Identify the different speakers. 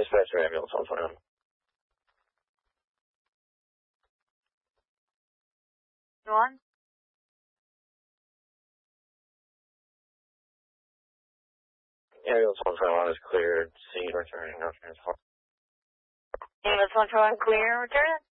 Speaker 1: Dispatcher ambulance 121.
Speaker 2: One.
Speaker 1: Ambulance 121 is cleared. See you returning.
Speaker 2: Ambulance 121 clear, return.